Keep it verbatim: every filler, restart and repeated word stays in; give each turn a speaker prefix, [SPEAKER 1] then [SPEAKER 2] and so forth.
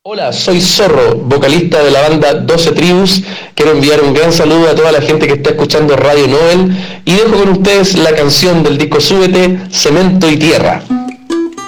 [SPEAKER 1] Hola, soy Zorro, vocalista de la banda doce Tribus. Quiero enviar un gran saludo a toda la gente que está escuchando Radio Nobel y dejo con ustedes la canción del disco Súbete, Cemento y Tierra.